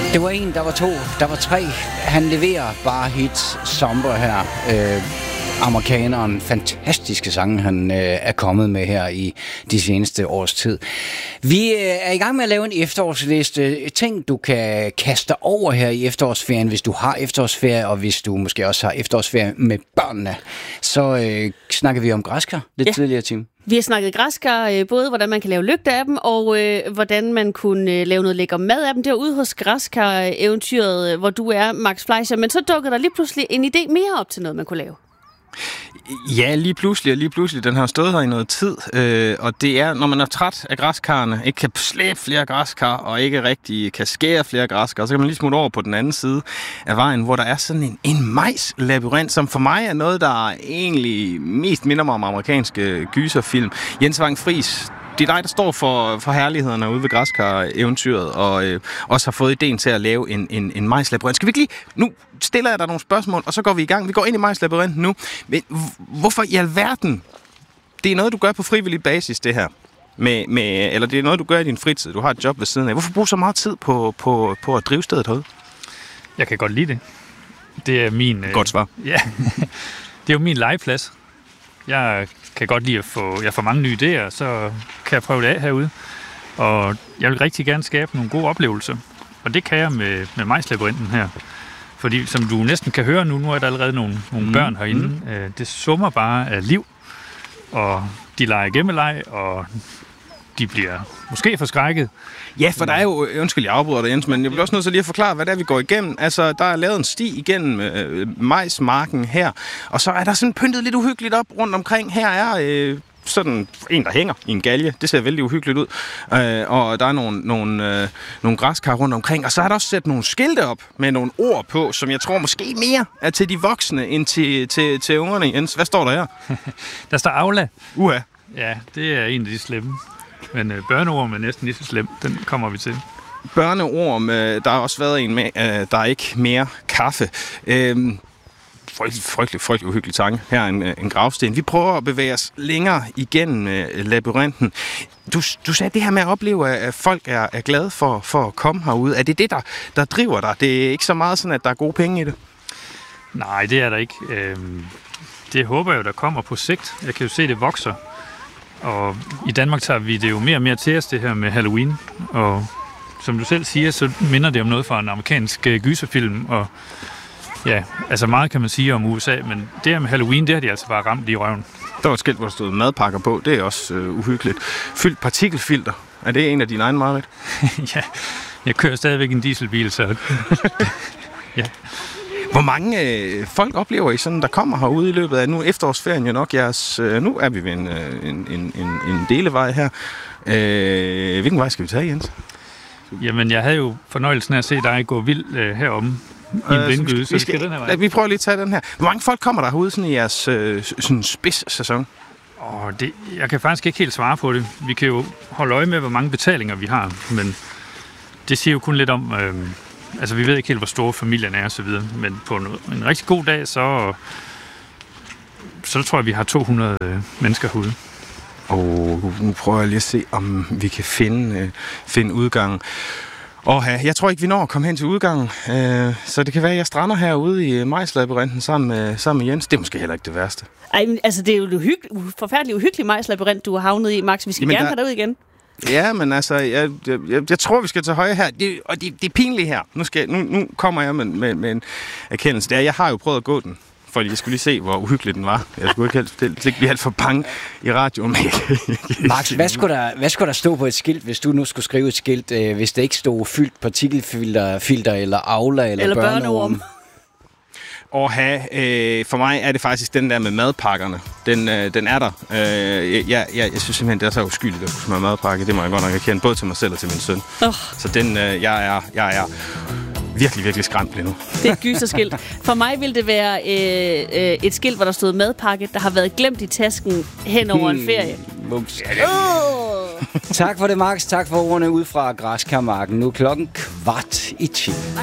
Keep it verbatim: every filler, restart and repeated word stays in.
Det var en, der var to, der var tre. Han leverer bare hits somber her. Øh, amerikaneren, fantastiske sange, han øh, er kommet med her i de seneste års tid. Vi øh, er i gang med at lave en efterårsliste. Ting, du kan kaste over her i efterårsferien, hvis du har efterårsferie, og hvis du måske også har efterårsferie med børnene. Så øh, snakker vi om græskar lidt ja. tidligere, Tim. Vi har snakket græskar, både hvordan man kan lave lygter af dem, og øh, hvordan man kunne øh, lave noget lækker mad af dem. Det var ude hos Græskar-eventyret, hvor du er, Max Fleischer. Men så dukkede der lige pludselig en idé mere op til noget, man kunne lave. Ja, lige pludselig, og lige pludselig. Den har stået her i noget tid, øh, og det er, når man er træt af græskarne, ikke kan slæbe flere græskar, og ikke rigtig kan skære flere græskar, så kan man lige smutte over på den anden side af vejen, hvor der er sådan en, en majslabyrint, som for mig er noget, der egentlig mest minder mig om amerikanske gyserfilm. Jens Vang Friis, det er dig, der står for, for herlighederne ude ved Græskar-eventyret, og øh, også har fået ideen til at lave en, en, en majslabyrint. Skal vi ikke lige... Nu stiller jeg dig nogle spørgsmål, og så går vi i gang. Vi går ind i majslabyrinten nu. Men hvorfor i alverden? Det er noget, du gør på frivillig basis, det her. Med, med, eller det er noget, du gør i din fritid. Du har et job ved siden af. Hvorfor bruge så meget tid på, på, på at drive stedet herude? Jeg kan godt lide det. Det er min... Godt svar. Øh, ja, det er jo min legeplads. Jeg kan godt lide at få... Jeg får mange nye idéer, så kan jeg prøve det af herude. Og jeg vil rigtig gerne skabe nogle gode oplevelser. Og det kan jeg med, med majslabyrinten her. Fordi som du næsten kan høre nu, nu er der allerede nogle, nogle mm. børn herinde. Mm. Det summer bare af liv, og de leger gemmeleg, og de bliver måske forskrækket. Ja, for der er jo, undskyld, jeg afbryder dig, Jens, men jeg vil også nødt til lige at forklare, hvad det er, vi går igennem. Altså, der er lavet en sti igennem øh, majsmarken her, og så er der sådan pyntet lidt uhyggeligt op rundt omkring. Her er... Øh, sådan en, der hænger i en galge. Det ser vældig uhyggeligt ud. Øh, og der er nogle, nogle, øh, nogle græskar rundt omkring. Og så er der også sat nogle skilte op med nogle ord på, som jeg tror måske mere er til de voksne end til, til, til ungerne. Jens, hvad står der her? Der står Aula. Uha. Ja, det er en af de slemme. Men øh, børneorm er næsten lige så slem. Den kommer vi til. Børneorm, øh, der har også været en med, øh, der er ikke mere kaffe. Øh, Frygtelig, frygtelig, frygtelig uhyggelig tanke. Her er en, en gravsten. Vi prøver at bevæge os længere igennem uh, labyrinten. Du, du sagde det her med at opleve, at folk er, er glade for, for at komme herude. Er det det, der, der driver dig? Det er ikke så meget sådan, at der er gode penge i det? Nej, det er der ikke. Øhm, det håber jeg jo, der kommer på sigt. Jeg kan jo se, det vokser. Og i Danmark tager vi det jo mere og mere til os, det her med Halloween. Og som du selv siger, så minder det om noget fra en amerikansk uh, gyserfilm. Og ja, altså meget kan man sige om U S A, men det her med Halloween, det har de altså bare ramt i røven. Der var et skilt, hvor der stod madpakker på. Det er også øh, uhyggeligt. Fyldt partikelfilter. Er det en af dine egne mareridt? Ja, jeg kører stadigvæk en dieselbil, så... ja. Hvor mange øh, folk oplever I sådan, der kommer herude i løbet af nu efterårsferien jo nok jeres... Øh, nu er vi ved en, øh, en, en, en delevej her. Øh, hvilken vej skal vi tage, Jens? Jamen, jeg havde jo fornøjelsen af at se dig gå vild øh, heromme. I en blindgyde, så skal den her vej. Vi prøver lige at tage den her. Hvor mange folk kommer der herude sådan i jeres øh, sådan spids-sæson? Åh, det, jeg kan faktisk ikke helt svare på det. Vi kan jo holde øje med, hvor mange betalinger vi har, men det siger jo kun lidt om... Øh, altså, vi ved ikke helt, hvor store familien er og så videre, men på en, en rigtig god dag, så, så tror jeg, vi har to hundrede øh, mennesker herude. Og nu prøver jeg lige at se, om vi kan finde, øh, finde udgangen. Og jeg tror ikke, vi når at komme hen til udgangen, øh, så det kan være, at jeg strander herude i majslabyrinten sammen med, sammen med Jens. Det er måske heller ikke det værste. Ej, altså det er jo et uhygge, forfærdeligt uhyggeligt majslabyrint, du har havnet i, Max. Vi skal Jamen, gerne der... have dig ud igen. Ja, men altså, jeg, jeg, jeg tror, vi skal til højre her. Det, og det, det er pinligt her. Nu, skal, nu, nu kommer jeg med, med, med en erkendelse. Det er, jeg har jo prøvet at gå den. Fordi jeg skulle lige se, hvor uhyggelig den var. Jeg skulle ikke helt, ikke blive alt for bange i radioen. Max, hvad skulle, der, hvad skulle der stå på et skilt, hvis du nu skulle skrive et skilt, øh, hvis det ikke stod fyldt partikelfilter filter, eller Aula eller, eller børneorm? Og have, øh, for mig er det faktisk den der med madpakkerne. Den, øh, den er der. Øh, jeg, jeg, jeg synes simpelthen, det er så uskyldigt at smøre madpakke. Det må jeg godt nok erkende, både til mig selv og til min søn. Oh. Så den, øh, jeg er... Jeg er virkelig, virkelig skræmt lige nu. Det er et gyserskilt. For mig ville det være øh, øh, et skilt, hvor der stod madpakke, der har været glemt i tasken hen over en ferie. Mums. Oh. Tak for det, Max. Tak for ordene ud fra Græskarmarken. Nu er klokken kvart i ti.